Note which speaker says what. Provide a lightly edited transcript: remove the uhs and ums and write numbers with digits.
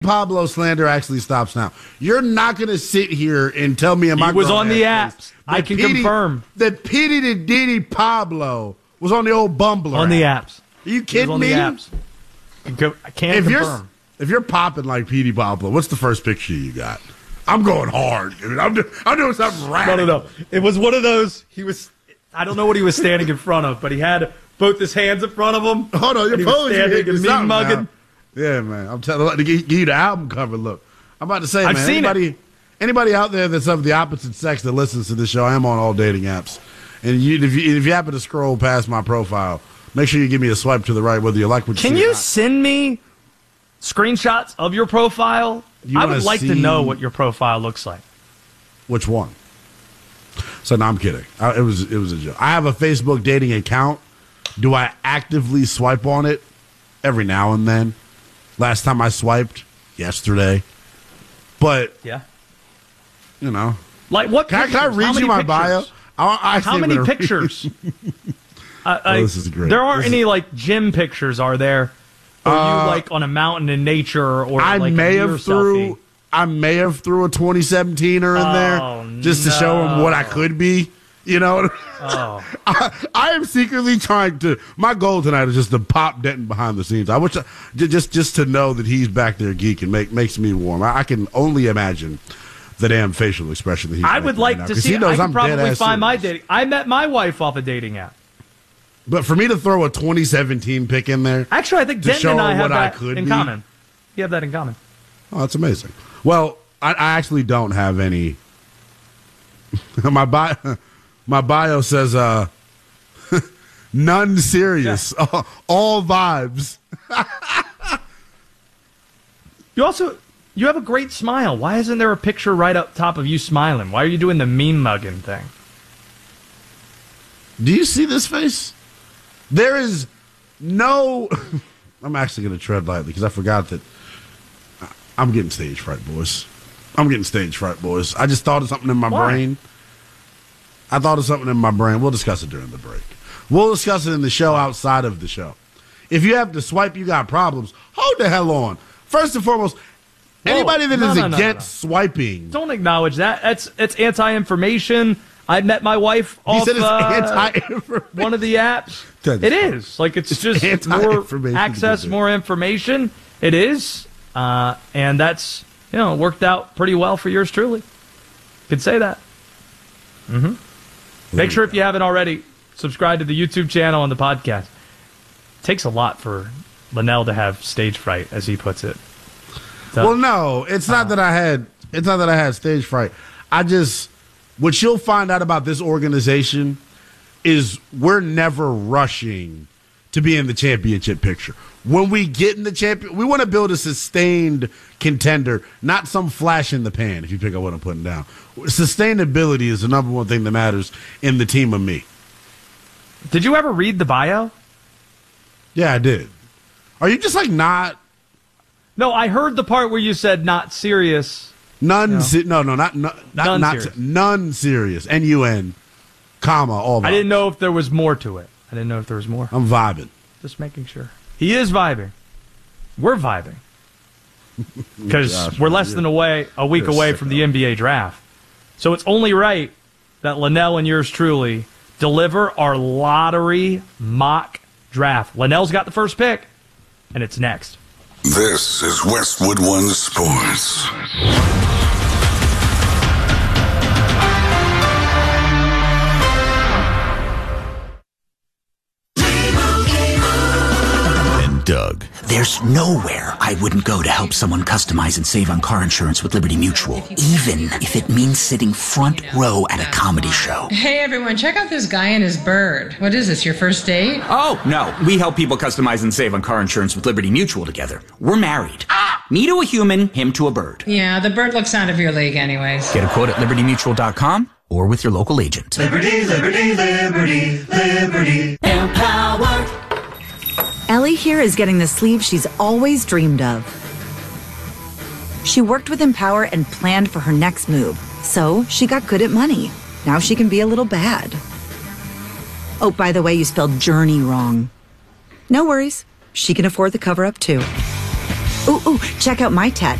Speaker 1: Pablo slander actually stops now. You're not going to sit here and tell me
Speaker 2: he was on the apps. I can confirm
Speaker 1: that Petey the Diddy Pablo was on the old Bumbler
Speaker 2: on the apps.
Speaker 1: Are you kidding me?
Speaker 2: I can't confirm.
Speaker 1: If you're popping like Petey Pablo, what's the first picture you got? I'm going hard. Dude. I'm doing something radical.
Speaker 2: No. It was one of those. I don't know what he was standing in front of, but he had both his hands in front of him.
Speaker 1: Hold on, you're
Speaker 2: standing and mean mugging.
Speaker 1: Yeah, man. I'm telling you, give you the album cover look. I'm about to say,
Speaker 2: I've seen
Speaker 1: anybody out there that's of the opposite sex that listens to this show, I am on all dating apps. And if you happen to scroll past my profile, make sure you give me a swipe to the right, whether you like what you see.
Speaker 2: Can you send me screenshots of your profile? I would like to know what your profile looks like.
Speaker 1: Which one? So, no, I'm kidding. It was a joke. I have a Facebook dating account. Do I actively swipe on it? Every now and then. Last time I swiped, yesterday. But,
Speaker 2: yeah,
Speaker 1: you know.
Speaker 2: Like what?
Speaker 1: Can I read you my bio?
Speaker 2: How many pictures?
Speaker 1: This is great.
Speaker 2: There aren't any like gym pictures, are there? Or you like on a mountain in nature, or
Speaker 1: I
Speaker 2: like
Speaker 1: may
Speaker 2: a
Speaker 1: have threw a 2017er in there just to show him what I could be. You know, I am secretly trying to. My goal tonight is just to pop Denton behind the scenes. I wish just to know that he's back there geeking makes me warm. I can only imagine the damn facial expression that he's.
Speaker 2: I would like
Speaker 1: right
Speaker 2: to see. I could probably find my dating. I met my wife off a dating app.
Speaker 1: But for me to throw a 2017 pic in there,
Speaker 2: actually, I think Denton and I have that in common. You have that in common.
Speaker 1: Oh, that's amazing. Well, I actually don't have any. My bio says, none serious, all vibes.
Speaker 2: You have a great smile. Why isn't there a picture right up top of you smiling? Why are you doing the mean mugging thing?
Speaker 1: Do you see this face? There is no... I'm actually going to tread lightly because I forgot that I'm getting stage fright, boys. I just thought of something in my brain. I thought of something in my brain. We'll discuss it during the break. We'll discuss it in the show outside of the show. If you have to swipe, you got problems. Hold the hell on. First and foremost, anybody that is against swiping.
Speaker 2: Don't acknowledge that. It's anti-information. I met my wife off one of the apps. It is. Like, it's just more access, more information. It is. And that's, worked out pretty well for yours truly. Could say that. Mm-hmm. Make sure, if you haven't already, subscribe to the YouTube channel and the podcast. It takes a lot for Linnell to have stage fright, as he puts it. So,
Speaker 1: well, no, it's not that I had stage fright. What you'll find out about this organization is we're never rushing to be in the championship picture. When we get in the champion, we want to build a sustained contender, not some flash in the pan, if you pick up what I'm putting down. Sustainability is the number one thing that matters in the team of me.
Speaker 2: Did you ever read the bio?
Speaker 1: Yeah, I did. Are you just like not?
Speaker 2: No, I heard the part where you said not serious.
Speaker 1: None serious. N-U-N, comma, all that.
Speaker 2: I didn't know if there was more to it.
Speaker 1: I'm vibing.
Speaker 2: Just making sure. He is vibing. We're vibing. Because we're less than a week away from the NBA draft. So it's only right that Linnell and yours truly deliver our lottery mock draft. Linnell's got the first pick, and it's next.
Speaker 3: This is Westwood One Sports.
Speaker 4: Doug.
Speaker 5: There's nowhere I wouldn't go to help someone customize and save on car insurance with Liberty Mutual, even if it means sitting front row at a comedy show.
Speaker 6: Hey everyone, check out this guy and his bird. What is this, your first date?
Speaker 5: Oh, no. We help people customize and save on car insurance with Liberty Mutual together. We're married. Me to a human, him to a bird.
Speaker 6: Yeah, the bird looks out of your league anyways.
Speaker 5: Get a quote at libertymutual.com or with your local agent.
Speaker 7: Liberty, liberty, liberty, liberty. Empower.
Speaker 8: Ellie here is getting the sleeve she's always dreamed of. She worked with Empower and planned for her next move, so she got good at money. Now she can be a little bad. Oh, by the way, you spelled journey wrong. No worries. She can afford the cover-up, too. Ooh, check out my tat.